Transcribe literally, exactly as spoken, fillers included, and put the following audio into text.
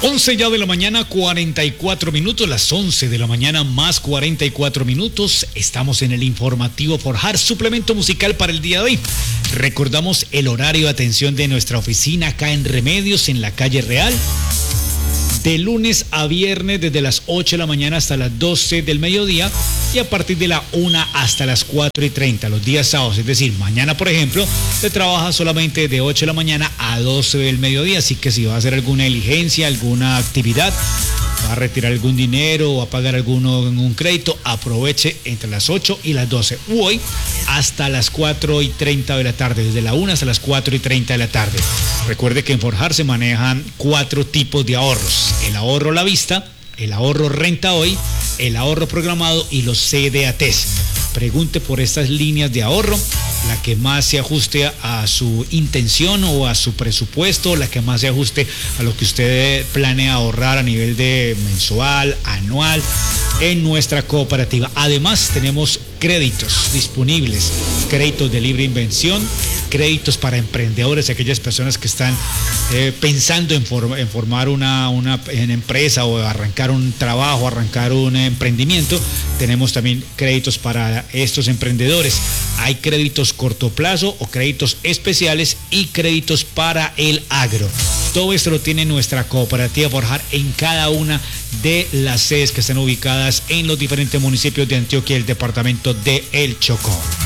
once ya de la mañana, cuarenta y cuatro minutos, las once de la mañana más cuarenta y cuatro minutos. Estamos en el informativo Forjar, suplemento musical para el día de hoy. Recordamos el horario de atención de nuestra oficina acá en Remedios, en la calle Real. De lunes a viernes desde las ocho de la mañana hasta las doce del mediodía y a partir de la una hasta las cuatro y treinta los días sábados. Es decir, mañana, por ejemplo, se trabaja solamente de ocho de la mañana a doce del mediodía. Así que si va a hacer alguna diligencia, alguna actividad, va a retirar algún dinero o a pagar alguno en un crédito, aproveche entre las ocho y las doce. Hoy hasta las cuatro y treinta de la tarde, desde la una hasta las cuatro y treinta de la tarde. Recuerde que en Forjar se manejan cuatro tipos de ahorros: el ahorro a la vista, el ahorro renta hoy, el ahorro programado y los C D A Ts. Pregunte por estas líneas de ahorro, la que más se ajuste a su intención o a su presupuesto, la que más se ajuste a lo que usted planea ahorrar a nivel de mensual, anual, en nuestra cooperativa. Además, tenemos créditos disponibles, créditos de libre invención, créditos para emprendedores, aquellas personas que están eh, pensando en, form, en formar una, una en empresa o arrancar un trabajo, arrancar un emprendimiento. Tenemos también créditos para estos emprendedores. Hay créditos corto plazo o créditos especiales y créditos para el agro. Todo esto lo tiene nuestra cooperativa Forjar en cada una de las sedes que están ubicadas en los diferentes municipios de Antioquia y el departamento de El Chocó.